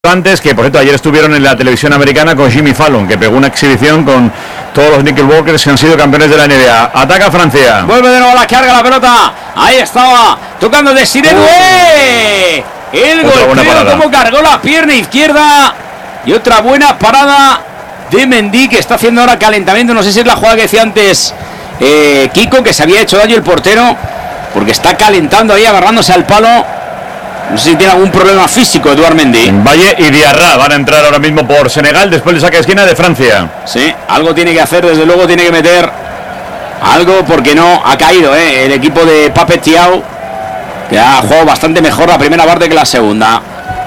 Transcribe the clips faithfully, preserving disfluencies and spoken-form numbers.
Antes, que por cierto ayer estuvieron en la televisión americana con Jimmy Fallon, que pegó una exhibición con todos los Knickerbockers que han sido campeones de la N B A. Ataca Francia. Vuelve de nuevo la carga la pelota. Ahí estaba tocando de Desiree Doué. El golpeo como cargó la pierna izquierda. Y otra buena parada de Mendy, que está haciendo ahora calentamiento. No sé si es la jugada que decía antes eh, Kiko, que se había hecho daño el portero, porque está calentando ahí, agarrándose al palo. No sé si tiene algún problema físico Edouard Mendy. Valle y Diarra van a entrar ahora mismo por Senegal después del saque de esquina de Francia. Sí, algo tiene que hacer, desde luego tiene que meter algo, porque no ha caído ¿eh? el equipo de Pape Thiaw, que ha jugado bastante mejor la primera parte que la segunda.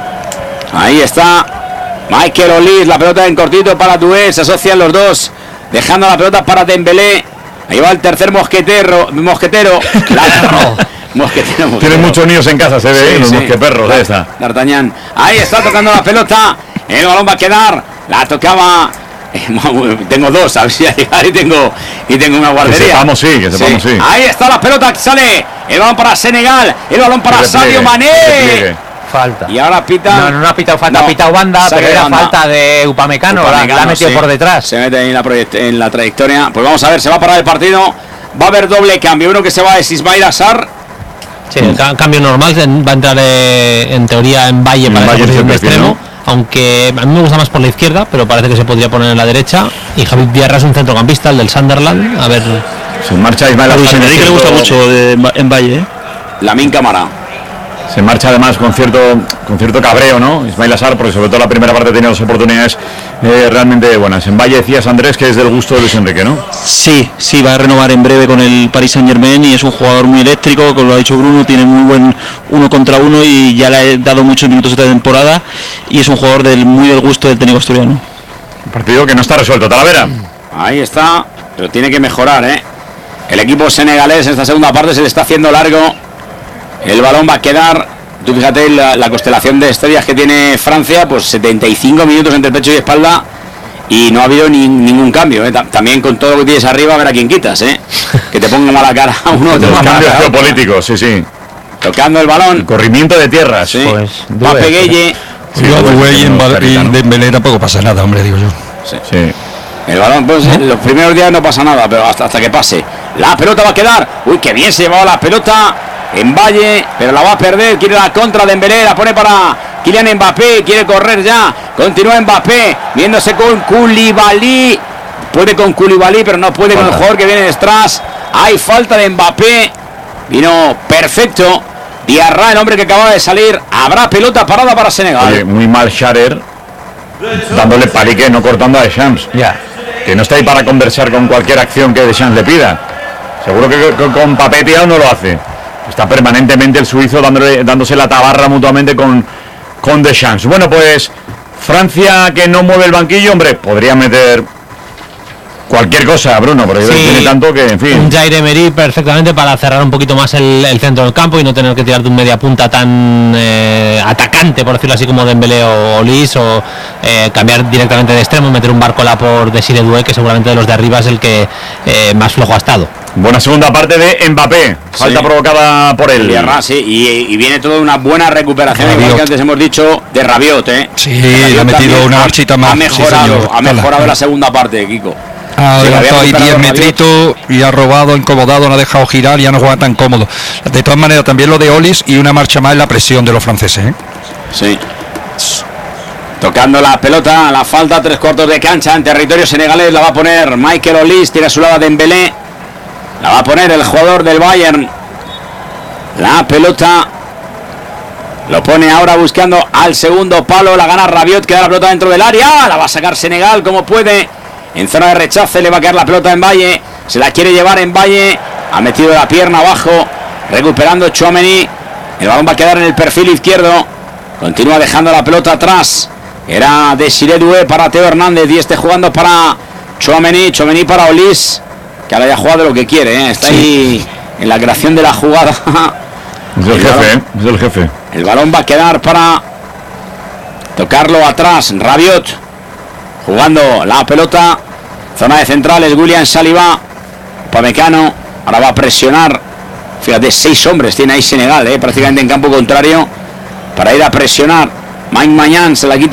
Ahí está Michael Olise, la pelota en cortito para Doué, se asocian los dos, dejando la pelota para Dembélé. Ahí va el tercer mosquetero, mosquetero. Mosquetero, mosquetero. Tienen muchos niños en casa, se ve, sí, los sí. mosqueperros, ahí está. D'Artagnan. Ahí está tocando la pelota. El balón va a quedar. La tocaba. Tengo dos, a ver si a llegar y tengo, y tengo una guardería. Que sepamos, sí, que sepamos, sí. sí. Ahí está la pelota que sale. El balón para Senegal. El balón para Sadio Mané. Falta. Y ahora pita. No, no, no ha pitado falta, no, ha pitado banda, pero era banda. Falta de Upamecano, Upamecano la, la ha metido sí. por detrás. Se mete en la, en la trayectoria. Pues vamos a ver, se va a parar el partido. Va a haber doble cambio. Uno que se va es Ismail Assar. Sí, el cambio normal va a entrar eh, en teoría en Valle para la posición de extremo, ¿no? Aunque a mí me gusta más por la izquierda, pero parece que se podría poner en la derecha. Y Javi Diarra es un centrocampista, el del Sunderland. A ver. Se marcha Ismail Assar. A Enrique le gusta mucho de, en Valle. ¿eh? Lamine Camara. Se marcha además con cierto con cierto cabreo, ¿no? Ismail Assar, porque sobre todo la primera parte tenía dos oportunidades eh, realmente buenas. En Valle decías, Andrés, que es del gusto de Luis Enrique, ¿no? Sí, sí, va a renovar en breve con el Paris Saint-Germain y es un jugador muy eléctrico, como lo ha dicho Bruno, tiene muy buen uno contra uno y ya le ha dado muchos minutos esta temporada y es un jugador del muy del gusto del técnico asturiano. Un partido que no está resuelto, Talavera. Ahí está, pero tiene que mejorar, ¿eh? El equipo senegalés en esta segunda parte se le está haciendo largo. El balón va a quedar, tú fíjate la, la constelación de estrellas que tiene Francia, pues setenta y cinco minutos entre pecho y espalda y no ha habido ni, ningún cambio, ¿eh? También con todo lo que tienes arriba, a ver a quién quitas, ¿eh? Que te ponga mala cara a uno. Los cambios geopolíticos, sí, sí. Tocando el balón. El corrimiento de tierras. Sí. Pues, Pape Gueye. Sí, Doué y en Dembélé tampoco pasa nada, hombre, digo yo. Sí. sí. El balón, pues ¿eh? Los primeros días no pasa nada, pero hasta, hasta que pase. La pelota va a quedar. Uy, qué bien se llevaba la pelota en Valle, pero la va a perder. Quiere la contra de Dembélé, la pone para Kylian Mbappé, quiere correr ya, continúa Mbappé, viéndose con Koulibaly, puede con Koulibaly, pero no puede falta. Con el jugador que viene detrás. Hay falta de Mbappé, vino perfecto Diarra, el hombre que acaba de salir. Habrá pelota parada para Senegal. Oye, muy mal Sharer, dándole palique, no cortando a Deschamps, ya. que no está ahí para conversar con cualquier acción que Deschamps le pida. Seguro que con, con Pape Thiaw no lo hace. Está permanentemente el suizo dándole, dándose la tabarra mutuamente con, con Deschamps. Bueno, pues Francia, que no mueve el banquillo, hombre, podría meter cualquier cosa, Bruno, pero sí, tiene tanto que, en fin. Un Jair Emery perfectamente para cerrar un poquito más el, el centro del campo y no tener que tirar de un media punta tan eh, atacante, por decirlo así, como Dembélé o Olise, o eh, cambiar directamente de extremo, meter un Barcola por Desiree Doué, que seguramente de los de arriba es el que eh, más flojo ha estado. Buena segunda parte de Mbappé, falta sí. provocada por él. Diarra, sí, y, y viene toda una buena recuperación, igual que antes hemos dicho, de Rabiot, ¿eh? Sí, le ha metido una marchita más. Ha mejorado, sí, ha mejorado la segunda parte, Kiko. Ha adelantado ahí diez metritos y ha robado, incomodado, no ha dejado girar, ya no juega tan cómodo. De todas maneras, también lo de Olise y una marcha más en la presión de los franceses, ¿eh? Sí. Tocando la pelota, la falta, tres cuartos de cancha en territorio senegalés, la va a poner Michael Olise, tiene a su lado a Dembélé. La va a poner el jugador del Bayern. La pelota lo pone ahora buscando al segundo palo. La gana Rabiot, queda la pelota dentro del área. La va a sacar Senegal como puede. En zona de rechace le va a caer la pelota en Valle. Se la quiere llevar en Valle. Ha metido la pierna abajo. Recuperando Tchouaméni. El balón va a quedar en el perfil izquierdo. Continúa dejando la pelota atrás. Era Desiree Doué para Teo Hernández. Y este jugando para Tchouaméni. Tchouaméni para Olise, que ahora ya juega de lo que quiere, ¿eh? Está sí. ahí en la creación de la jugada. Es el, el jefe, balón, ¿eh? Es el jefe. El balón va a quedar para tocarlo atrás. Rabiot jugando la pelota. Zona de centrales, William Saliba. Upamecano ahora va a presionar. Fíjate, seis hombres tiene ahí Senegal, ¿eh? Prácticamente en campo contrario, para ir a presionar Mike Mañán se la quita